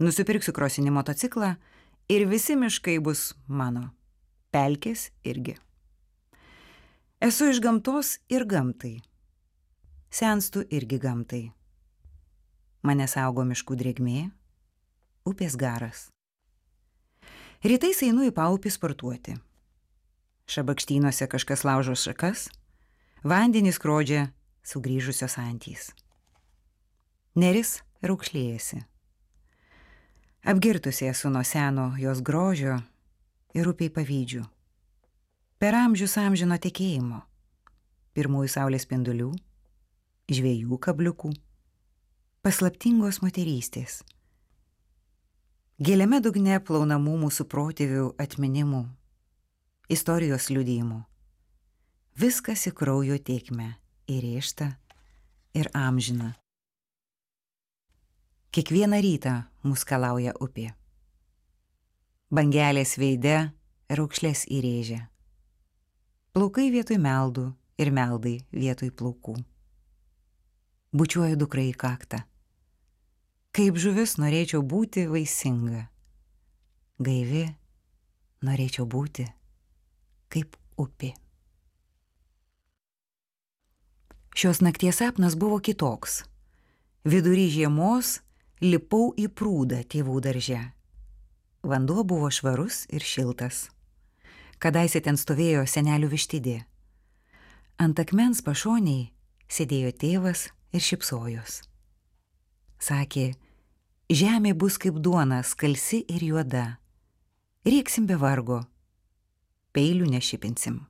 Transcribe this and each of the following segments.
Nusipirksiu krosinį motociklą ir visi miškai bus mano. Pelkės irgi. Esu iš gamtos ir gamtai. Senstu irgi gamtai. Mane saugo miškų drėgmė, upės garas. Rytais einu į paupį sportuoti. Šabakštynuose kažkas laužo šakas, vandenys skrodžia sugrįžusios antys. Neris raukšlėjasi. Apgirtusi esu nuo seno jos grožio ir upiai pavydžiu. Per amžius amžino tekėjimo, pirmųjų saulės spindulių, žvejų kabliukų, paslaptingos moterystės. Giliame dugne plaunamų mūsų protėvių atminimų, istorijos liudijimų. Viskas į kraujo tėkmę, įrėžta ir amžina. Kiekvieną rytą mus kalauja upė. Bangelės veide raukšlės įrėžia. Plaukai vietoj meldų ir meldai vietoj plaukų. Bučiuoju dukrai į kaktą. Kaip žuvis norėčiau būti vaisinga. Gaivi norėčiau būti kaip upė. Šios nakties sapnas buvo kitoks. Vidury žiemos lipau į prūdą tėvų darže. Vanduo buvo švarus ir šiltas. Kadaise ten stovėjo senelių vištidė. Ant akmens pašoniai sėdėjo tėvas ir šypsojos. Sakė, žemė bus kaip duona, skalsi ir juoda. Rieksim be vargo, peilių nešipinsim.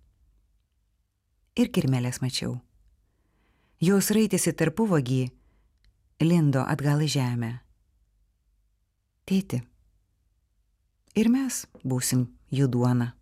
Ir kirmelės mačiau. Jos raitėsi tarpuvagį, lindo atgal į žemę. Tėti, ir mes būsim jų duona.